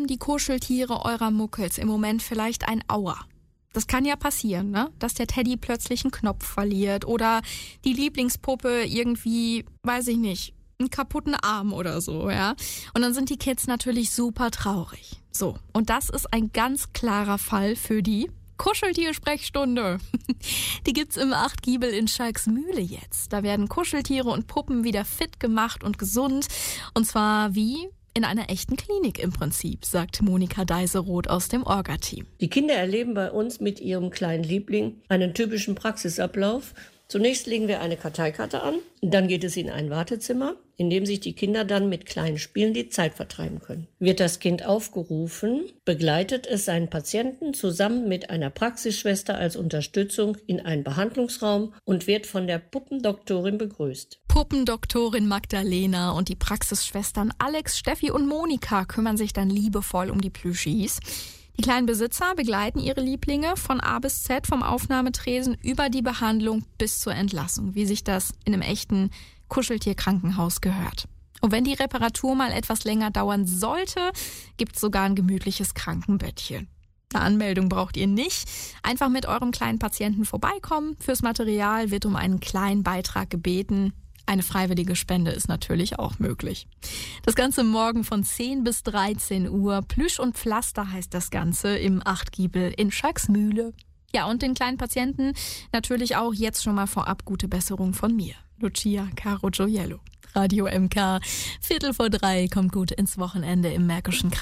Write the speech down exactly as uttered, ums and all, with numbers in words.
haben die Kuscheltiere eurer Muckels im Moment vielleicht ein Aua. Das kann ja passieren, ne? Dass der Teddy plötzlich einen Knopf verliert oder die Lieblingspuppe irgendwie, weiß ich nicht, einen kaputten Arm oder so, ja? Und dann sind die Kids natürlich super traurig. So, und das ist ein ganz klarer Fall für die Kuscheltier-Sprechstunde. Die gibt's im Achtgiebel in Schalksmühle jetzt. Da werden Kuscheltiere und Puppen wieder fit gemacht und gesund. Und zwar wie in einer echten Klinik im Prinzip, sagt Monika Deiseroth aus dem Orga-Team. Die Kinder erleben bei uns mit ihrem kleinen Liebling einen typischen Praxisablauf. Zunächst legen wir eine Karteikarte an, dann geht es in ein Wartezimmer, in dem sich die Kinder dann mit kleinen Spielen die Zeit vertreiben können. Wird das Kind aufgerufen, begleitet es seinen Patienten zusammen mit einer Praxisschwester als Unterstützung in einen Behandlungsraum und wird von der Puppendoktorin begrüßt. Puppendoktorin Magdalena und die Praxisschwestern Alex, Steffi und Monika kümmern sich dann liebevoll um die Plüschis. Die kleinen Besitzer begleiten ihre Lieblinge von A bis Z, vom Aufnahmetresen über die Behandlung bis zur Entlassung, wie sich das in einem echten Kuscheltierkrankenhaus gehört. Und wenn die Reparatur mal etwas länger dauern sollte, gibt's sogar ein gemütliches Krankenbettchen. Eine Anmeldung braucht ihr nicht. Einfach mit eurem kleinen Patienten vorbeikommen. Fürs Material wird um einen kleinen Beitrag gebeten. Eine freiwillige Spende ist natürlich auch möglich. Das Ganze morgen von zehn bis dreizehn Uhr. Plüsch und Pflaster heißt das Ganze im Achtgiebel in Schalksmühle. Ja, und den kleinen Patienten natürlich auch jetzt schon mal vorab gute Besserung von mir. Lucia Caro Gioiello. Radio M K. Viertel vor drei kommt gut ins Wochenende im Märkischen Kreis.